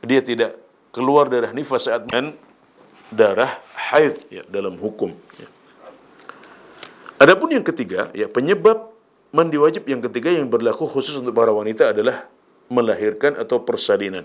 dia tidak keluar darah nifas saat dengan darah haid ya, dalam hukum ya. Adapun yang ketiga ya, penyebab mandi wajib yang ketiga yang berlaku khusus untuk para wanita adalah melahirkan atau persalinan.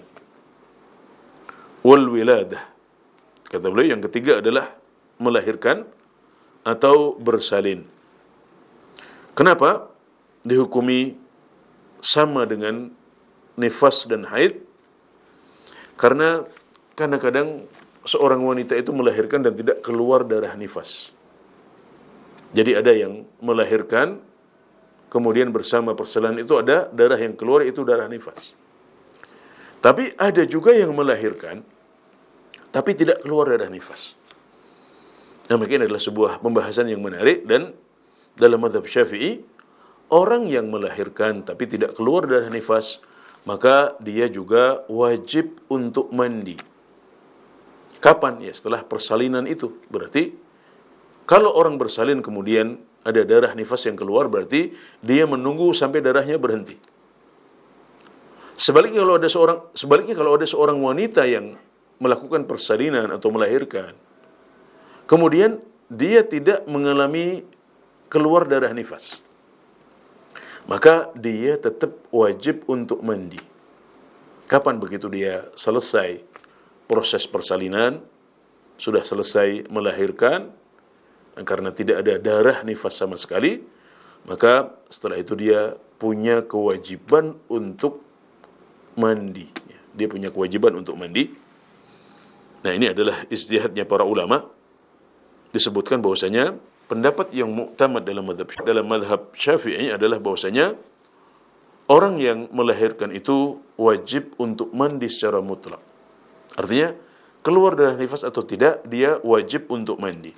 Wal wiladah. Kata beliau yang ketiga adalah melahirkan atau bersalin. Kenapa dihukumi sama dengan nifas dan haid? Karena kadang-kadang seorang wanita itu melahirkan dan tidak keluar darah nifas. Jadi ada yang melahirkan, kemudian bersama persalinan itu ada darah yang keluar, itu darah nifas. Tapi ada juga yang melahirkan, tapi tidak keluar darah nifas. Nah, mungkin adalah sebuah pembahasan yang menarik, dan dalam mazhab Syafi'i, orang yang melahirkan tapi tidak keluar darah nifas, maka dia juga wajib untuk mandi. Kapan? Ya, setelah persalinan itu. Berarti kalau orang bersalin kemudian ada darah nifas yang keluar, berarti dia menunggu sampai darahnya berhenti. Sebaliknya kalau ada seorang wanita yang melakukan persalinan atau melahirkan, kemudian dia tidak mengalami keluar darah nifas, maka dia tetap wajib untuk mandi. Kapan? Begitu dia selesai proses persalinan, sudah selesai melahirkan, karena tidak ada darah nifas sama sekali, maka setelah itu dia punya kewajiban untuk mandi. Dia punya kewajiban untuk mandi. Nah, ini adalah ijtihadnya para ulama. Disebutkan bahwasanya pendapat yang muktamad dalam mazhab Syafi'i adalah bahwasanya orang yang melahirkan itu wajib untuk mandi secara mutlak. Artinya, keluar darah nifas atau tidak, dia wajib untuk mandi.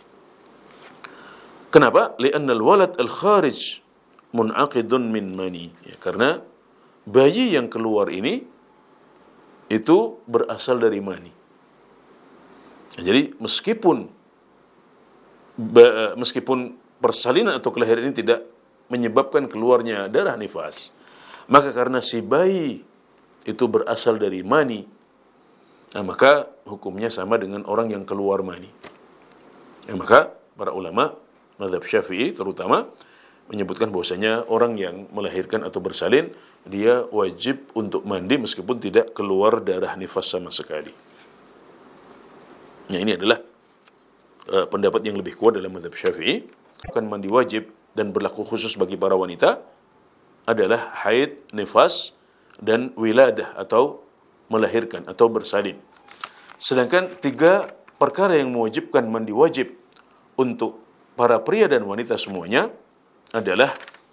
Kenapa? Li'anna al-walad al-kharij mun'aqidun min mani. Ya, karena bayi yang keluar ini itu berasal dari mani. Nah, jadi meskipun persalinan atau kelahiran ini tidak menyebabkan keluarnya darah nifas, maka karena si bayi itu berasal dari mani, nah, maka hukumnya sama dengan orang yang keluar mani. Nah, maka para ulama mazhab Syafi'i terutama menyebutkan bahwasanya orang yang melahirkan atau bersalin, dia wajib untuk mandi meskipun tidak keluar darah nifas sama sekali. Nah, ini adalah pendapat yang lebih kuat dalam mazhab Syafi'i. Bukan mandi wajib dan berlaku khusus bagi para wanita adalah haid, nifas, dan wiladah atau melahirkan atau bersalin. Sedangkan 3 perkara yang mewajibkan mandi wajib untuk para pria dan wanita semuanya adalah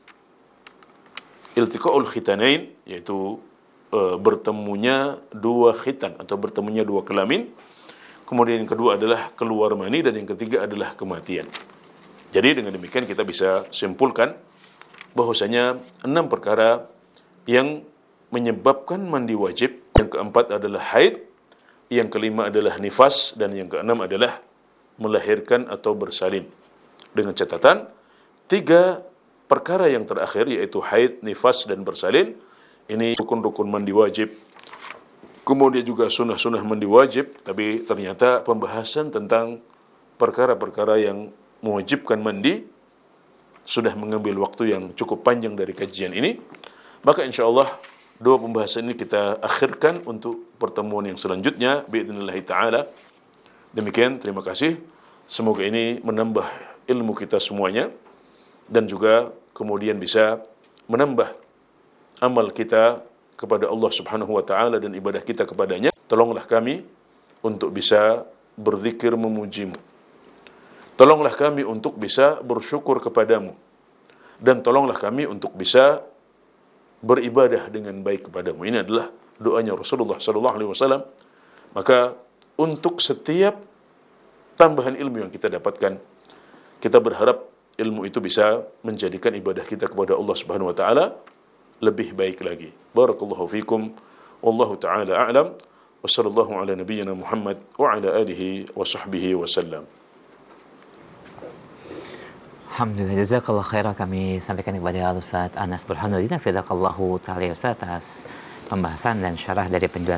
iltiqa'ul khitanain, yaitu bertemunya 2 khitan atau bertemunya 2 kelamin. Kemudian yang kedua adalah keluar mani, dan yang ketiga adalah kematian. Jadi dengan demikian kita bisa simpulkan bahwasanya 6 perkara yang menyebabkan mandi wajib. Yang keempat adalah haid, yang kelima adalah nifas, dan yang keenam adalah melahirkan atau bersalin. Dengan catatan 3 perkara yang terakhir, yaitu haid, nifas, dan bersalin, ini rukun-rukun mandi wajib. Kemudian juga sunnah-sunnah mandi wajib, tapi ternyata pembahasan tentang perkara-perkara yang mewajibkan mandi sudah mengambil waktu yang cukup panjang dari kajian ini. Maka insyaallah 2 pembahasan ini kita akhirkan untuk pertemuan yang selanjutnya biidznillah taala. Demikian, terima kasih. Semoga ini menambah ilmu kita semuanya, dan juga kemudian bisa menambah amal kita kepada Allah Subhanahu wa taala dan ibadah kita kepadanya. Tolonglah kami untuk bisa berzikir memujimu. Tolonglah kami untuk bisa bersyukur kepadamu, dan tolonglah kami untuk bisa beribadah dengan baik kepadamu. Ini adalah doanya Rasulullah sallallahu alaihi wasallam. Maka untuk setiap tambahan ilmu yang kita dapatkan, kita berharap ilmu itu bisa menjadikan ibadah kita kepada Allah Subhanahu wa taala lebih baik lagi. Barakallahu fikum, wallahu taala a'lam, wa sallallahu ala nabiyyina Muhammad wa ala alihi wa sahbihi wasallam. Alhamdulillah, jazakallah khairah, kami sampaikan kepada Ustaz Anas Burhanuddin, hafizakallahu ta'ala Ustaz, atas pembahasan dan syarah dari penjelasan